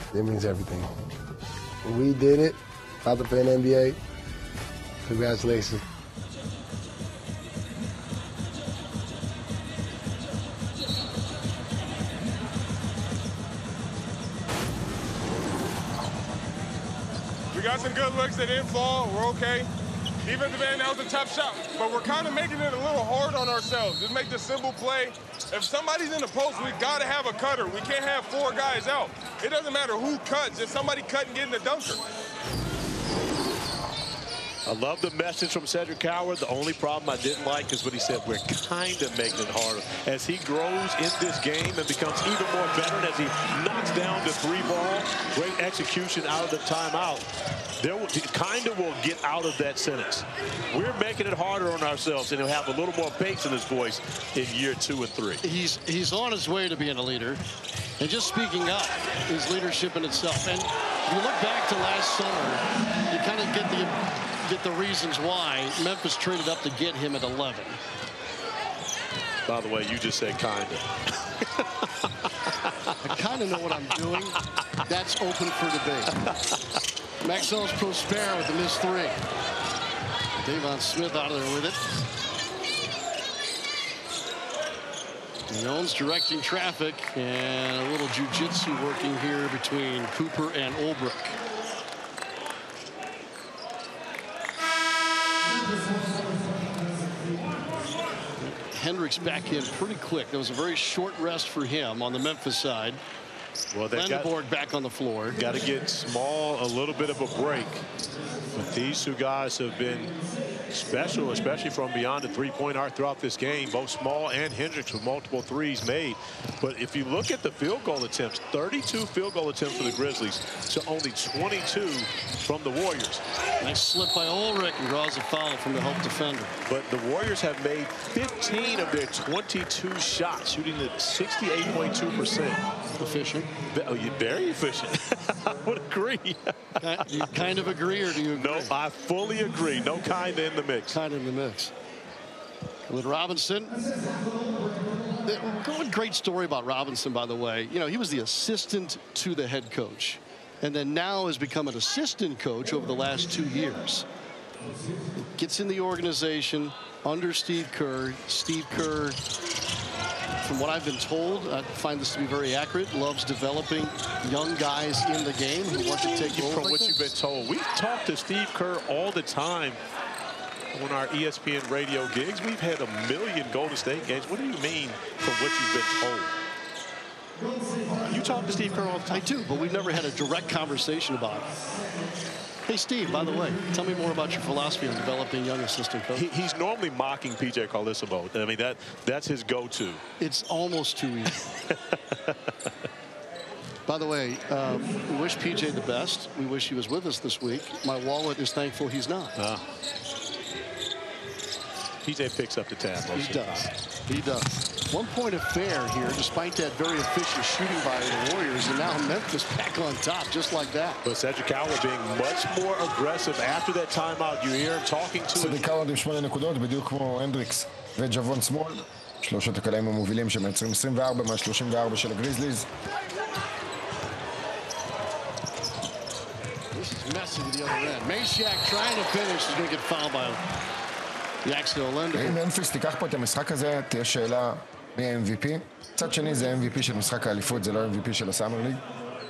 It means everything. We did it. About to play in the NBA. Congratulations. We got some good looks that didn't fall. We're okay. Defensive end, that was a tough shot, but we're kind of making it a little hard on ourselves. Just make the simple play. If somebody's in the post, we got to have a cutter. We can't have 4 guys out. It doesn't matter who cuts. If somebody cut and get in the dunker. I love the message from Cedric Coward. The only problem I didn't like is what he said. We're kind of making it harder. As he grows in this game and becomes even more veteran as he knocks down the 3 ball, great execution out of the timeout. He kind of will get out of that sentence. We're making it harder on ourselves, and he'll have a little more bass in his voice in year 2 and 3. He's on his way to being a leader. And just speaking up is leadership in itself. And if you look back to last summer, you kind of get the reasons why Memphis traded up to get him at 11. By the way, you just said kind of. I kind of know what I'm doing. That's open for debate. Maxence Prosper with the missed 3. Davon Smith out of there with it. Jones directing traffic, and a little jiu-jitsu working here between Cooper and Ulbrich. Hendricks back in pretty quick. There was a very short rest for him on the Memphis side. Well, Vandenborg back on the floor. Got to get Small a little bit of a break. But these 2 guys have been special, especially from beyond the 3-point arc throughout this game. Both Small and Hendricks with multiple 3s made. But if you look at the field goal attempts, 32 field goal attempts for the Grizzlies to only 22 from the Warriors. Nice slip by Ulrich and draws a foul from the help defender. But the Warriors have made 15 of their 22 shots, shooting at 68.2%. Efficient. Oh, you're very efficient. I would agree. You kind of agree, or do you agree? No, I fully agree. No kind in the mix. Kind in the mix. With Robinson. One great story about Robinson, by the way. You know, he was the assistant to the head coach, and then now has become an assistant coach over the last 2 years. Gets in the organization under Steve Kerr. Steve Kerr, from what I've been told, I find this to be very accurate, loves developing young guys in the game who want to take roles. From like what this. you've been told, we talk to Steve Kerr all the time on our ESPN radio gigs. We've had 1 million Golden State games. What do you mean from what you've been told? You talk to Steve Kerr all the time. I do, but we've never had a direct conversation about it. Hey, Steve, by the way, tell me more about your philosophy on developing young assistant coaches. He's normally mocking P.J. Carlesimo. I mean, that's his go-to. It's almost too easy. By the way, we wish PJ the best. We wish he was with us this week. My wallet is thankful he's not. PJ picks up the tab. He does. He does. 1 point of fair here, despite that very efficient shooting by the Warriors, and now Memphis back on top, just like that. But Cedric Coward being much more aggressive after that timeout. You hear him talking to Cedric Coward עם 8 נקודות, בדיוק כמו הנדריקס וג'וון שמאל. 3 הקלעים המובילים שמייצרים 24 מה-34 של הגריזליז. This is messy to the other end. Mashack trying to finish is going to get fouled by Jackson Olenda. אם ממפיס תיקח פה את המשחק הזה, תהיה שאלה מי ה-MVP. מצד שני זה MVP של משחק האליפות, זה לא MVP של הסאמר ליג.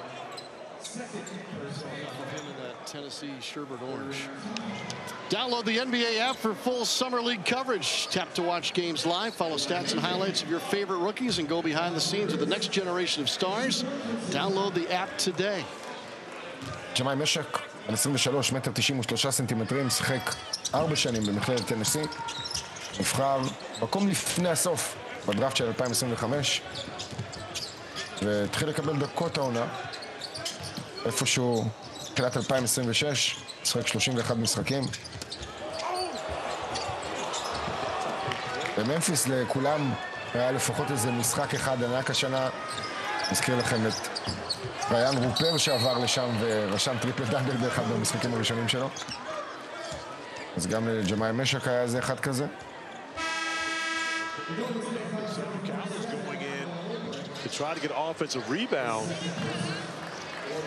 Tennessee Sherbert Orange. Download the NBA app for full Summer League coverage. Tap to watch games live. Follow stats and highlights of your favorite rookies and go behind the scenes with the next generation of stars. Download the app today. ג'מאי משק, על 23 מטר 93 סנטימטרים, שחק 4 שנים במכללת טנסי. נבחר מקום לפני הסוף בדראפט של 2025. והתחיל לקבל דקות העונה. איפשהו תחילת 2026, משחק 31 משחקים. בממפיס לכולם היה לפחות איזה משחק אחד ענק השנה. נזכיר לכם את ריאן רופר שעבר לשם ורשם טריפל דאבל באחד במשחקים הראשונים שלו. אז גם לג'מאי משק היה איזה אחד כזה. To try to get offensive rebound.